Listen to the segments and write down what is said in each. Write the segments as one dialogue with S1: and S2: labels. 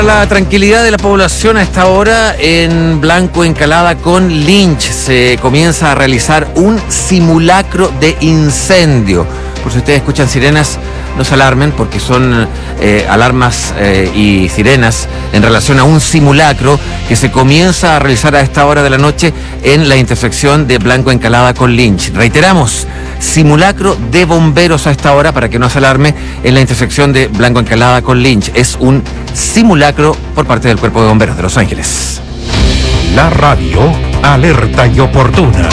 S1: La tranquilidad de la población a esta hora en Blanco Encalada con Lynch se comienza a realizar un simulacro de incendio. Por si ustedes escuchan sirenas, no se alarmen porque son alarmas y sirenas en relación a un simulacro que se comienza a realizar a esta hora de la noche en la intersección de Blanco Encalada con Lynch. Reiteramos, simulacro de bomberos a esta hora para que no se alarme en la intersección de Blanco Encalada con Lynch. Es un simulacro por parte del Cuerpo de Bomberos de Los Ángeles.
S2: La radio alerta y oportuna.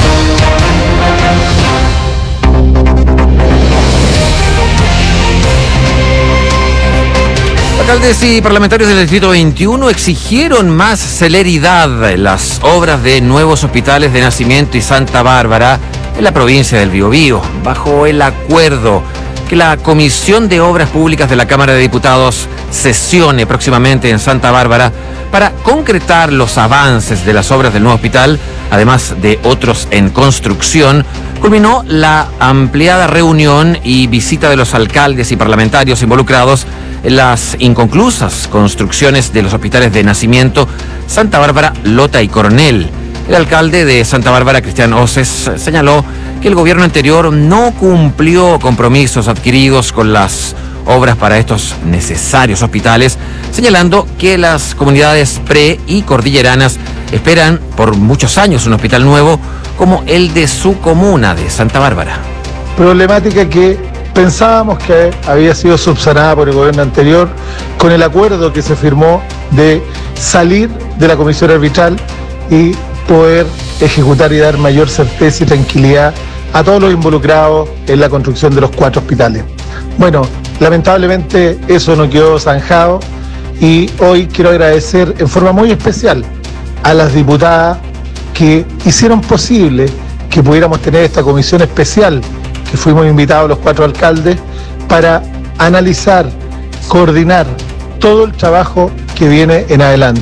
S1: Alcaldes y parlamentarios del Distrito 21 exigieron más celeridad en las obras de nuevos hospitales de Nacimiento y Santa Bárbara en la provincia del Biobío, bajo el acuerdo que la Comisión de Obras Públicas de la Cámara de Diputados sesione próximamente en Santa Bárbara para concretar los avances de las obras del nuevo hospital, además de otros en construcción. Culminó la ampliada reunión y visita de los alcaldes y parlamentarios involucrados en las inconclusas construcciones de los hospitales de Nacimiento, Santa Bárbara, Lota y Coronel. El alcalde de Santa Bárbara, Cristian Oces, señaló que el gobierno anterior no cumplió compromisos adquiridos con las obras para estos necesarios hospitales, señalando que las comunidades pre- y cordilleranas esperan por muchos años un hospital nuevo como el de su comuna de Santa Bárbara.
S3: Problemática que pensábamos que había sido subsanada por el gobierno anterior con el acuerdo que se firmó de salir de la comisión arbitral y poder ejecutar y dar mayor certeza y tranquilidad a todos los involucrados en la construcción de los 4 hospitales. Bueno, lamentablemente eso no quedó zanjado y hoy quiero agradecer en forma muy especial a las diputadas que hicieron posible que pudiéramos tener esta comisión especial, que fuimos invitados los 4 alcaldes para analizar, coordinar todo el trabajo que viene en adelante.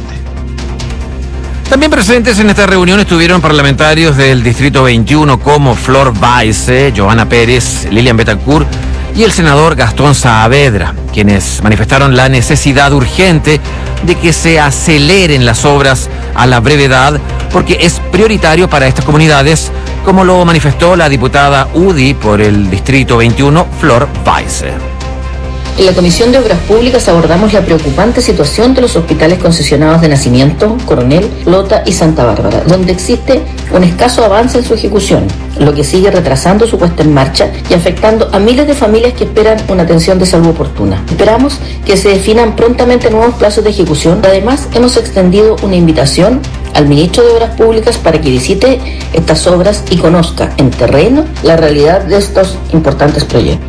S1: También presentes en esta reunión estuvieron parlamentarios del Distrito 21 como Flor Baise, Joana Pérez, Lilian Betancourt y el senador Gastón Saavedra, quienes manifestaron la necesidad urgente de que se aceleren las obras a la brevedad porque es prioritario para estas comunidades, como lo manifestó la diputada UDI por el Distrito 21, Flor Baise.
S4: En la Comisión de Obras Públicas abordamos la preocupante situación de los hospitales concesionados de Nacimiento, Coronel, Lota y Santa Bárbara, donde existe un escaso avance en su ejecución, lo que sigue retrasando su puesta en marcha y afectando a miles de familias que esperan una atención de salud oportuna. Esperamos que se definan prontamente nuevos plazos de ejecución. Además, hemos extendido una invitación al ministro de Obras Públicas para que visite estas obras y conozca en terreno la realidad de estos importantes proyectos.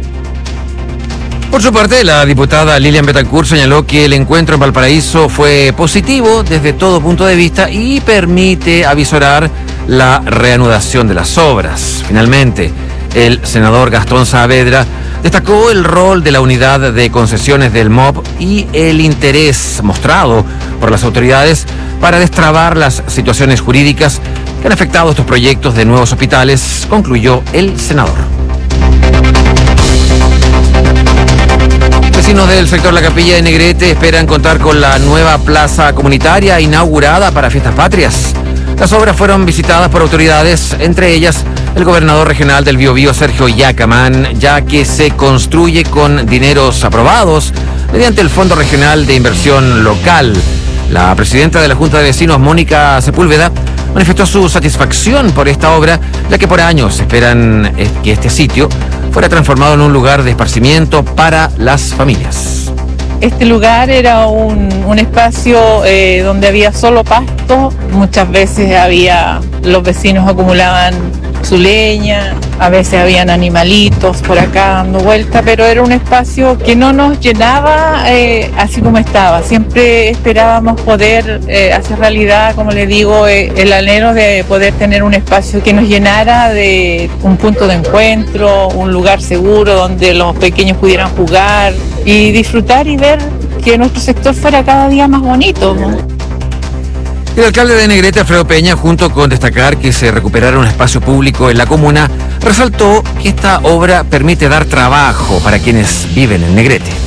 S1: Por su parte, la diputada Lilian Betancourt señaló que el encuentro en Valparaíso fue positivo desde todo punto de vista y permite avisorar la reanudación de las obras. Finalmente, el senador Gastón Saavedra destacó el rol de la unidad de concesiones del MOP y el interés mostrado por las autoridades para destrabar las situaciones jurídicas que han afectado estos proyectos de nuevos hospitales, concluyó el senador. Vecinos del sector La Capilla de Negrete esperan contar con la nueva plaza comunitaria inaugurada para Fiestas Patrias. Las obras fueron visitadas por autoridades, entre ellas el gobernador regional del Biobío, Sergio Yacamán, ya que se construye con dineros aprobados mediante el Fondo Regional de Inversión Local. La presidenta de la Junta de Vecinos, Mónica Sepúlveda, manifestó su satisfacción por esta obra, ya que por años esperan que este sitio fuera transformado en un lugar de esparcimiento para las familias.
S5: Este lugar era un espacio donde había solo pasto. Muchas veces los vecinos acumulaban su leña, a veces habían animalitos por acá dando vuelta, pero era un espacio que no nos llenaba así como estaba. Siempre esperábamos poder hacer realidad, como le digo, el anhelo de poder tener un espacio que nos llenara, de un punto de encuentro, un lugar seguro donde los pequeños pudieran jugar y disfrutar y ver que nuestro sector fuera cada día más bonito, ¿no?
S1: El alcalde de Negrete, Alfredo Peña, junto con destacar que se recuperara un espacio público en la comuna, resaltó que esta obra permite dar trabajo para quienes viven en Negrete.